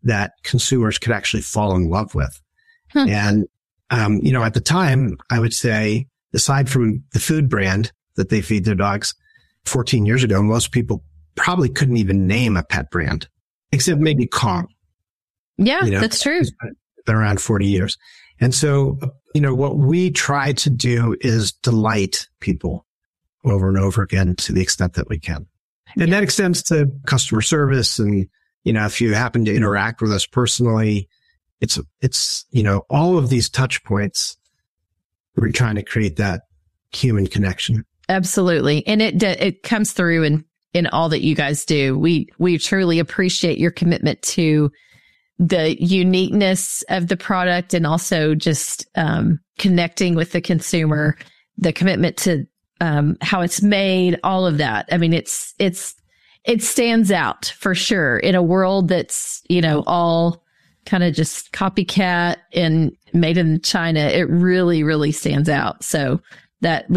that consumers could actually fall in love with. And, at the time, I would say, aside from the food brand that they feed their dogs 14 years ago, most people probably couldn't even name a pet brand, except maybe Kong. Yeah, that's true. It's been around 40 years. And so, what we try to do is delight people over and over again to the extent that we can. And that extends to customer service. And, if you happen to interact with us personally, it's all of these touch points, we're trying to create that human connection. Absolutely. And it comes through in all that you guys do. We truly appreciate your commitment to the uniqueness of the product and also just connecting with the consumer, the commitment to how it's made, all of that. I mean, it stands out for sure in a world that's, all kind of just copycat and made in China. It really, really stands out. So that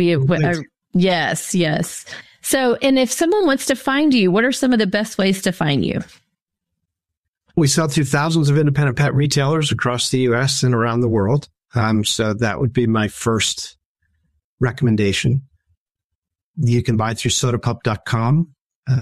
yes. So, and if someone wants to find you, what are some of the best ways to find you? We sell through thousands of independent pet retailers across the U.S. and around the world. So that would be my first recommendation. You can buy through sodapup.com.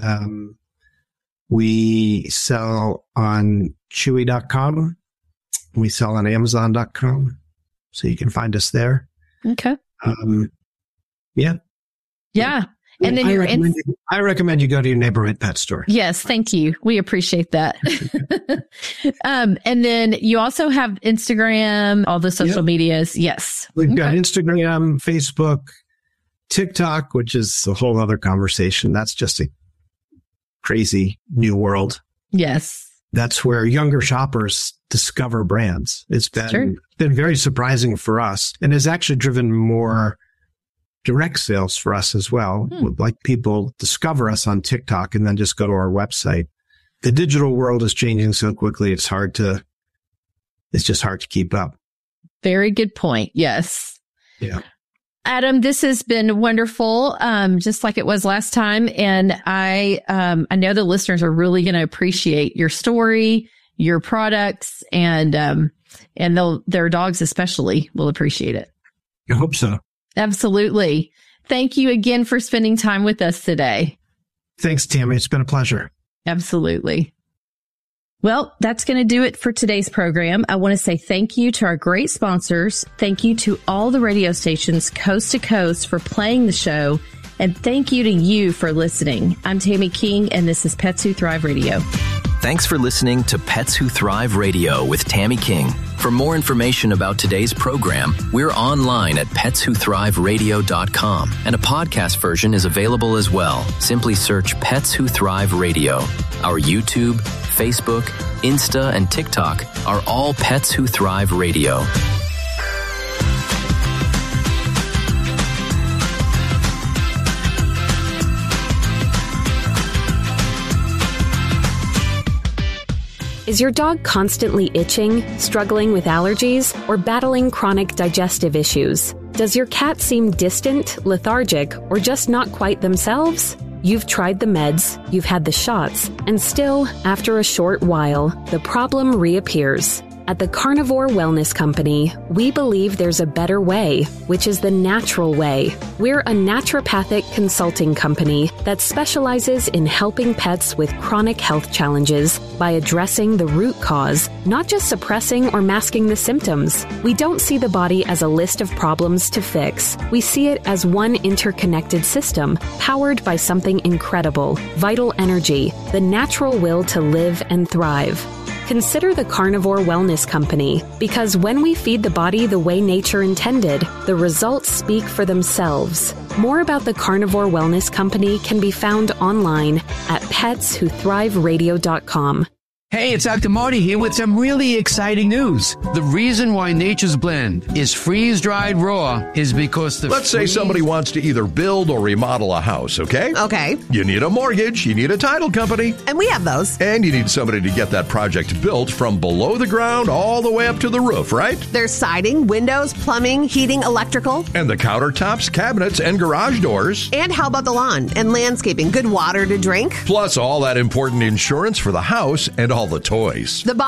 We sell on Chewy.com. We sell on Amazon.com. So you can find us there. Okay. Yeah. And then I recommend you go to your neighborhood pet store. Yes, thank you. We appreciate that. And then you also have Instagram, all the social medias. Yes. We've got Instagram, Facebook, TikTok, which is a whole other conversation. That's just a crazy new world. Yes. That's where younger shoppers discover brands. It's been very surprising for us and has actually driven more direct sales for us as well. Like people discover us on TikTok and then just go to our website. The digital world is changing so quickly. It's just hard to keep up. Very good point. Yes. Yeah. Adam, this has been wonderful. Just like it was last time. And I know the listeners are really going to appreciate your story, your products, and their dogs especially will appreciate it. I hope so. Absolutely. Thank you again for spending time with us today. Thanks, Tammy. It's been a pleasure. Absolutely. Well, that's going to do it for today's program. I want to say thank you to our great sponsors. Thank you to all the radio stations coast to coast for playing the show. And thank you to you for listening. I'm Tammy King, and this is Pets Who Thrive Radio. Thanks for listening to Pets Who Thrive Radio with Tammy King. For more information about today's program, we're online at petswhothriveradio.com, and a podcast version is available as well. Simply search Pets Who Thrive Radio. Our YouTube, Facebook, Insta, and TikTok are all Pets Who Thrive Radio. Is your dog constantly itching, struggling with allergies, or battling chronic digestive issues? Does your cat seem distant, lethargic, or just not quite themselves? You've tried the meds, you've had the shots, and still, after a short while, the problem reappears. At the Carnivore Wellness Company, we believe there's a better way, which is the natural way. We're a naturopathic consulting company that specializes in helping pets with chronic health challenges by addressing the root cause, not just suppressing or masking the symptoms. We don't see the body as a list of problems to fix. We see it as one interconnected system, powered by something incredible, vital energy, the natural will to live and thrive. Consider the Carnivore Wellness Company, because when we feed the body the way nature intended, the results speak for themselves. More about the Carnivore Wellness Company can be found online at petswhothriveradio.com. Hey, it's Dr. Marty here with some really exciting news. The reason why Nature's Blend is freeze-dried raw is because Let's say somebody wants to either build or remodel a house, okay? Okay. You need a mortgage, you need a title company. And we have those. And you need somebody to get that project built from below the ground all the way up to the roof, right? There's siding, windows, plumbing, heating, electrical. And the countertops, cabinets, and garage doors. And how about the lawn and landscaping? Good water to drink. Plus all that important insurance for the house and all the toys. The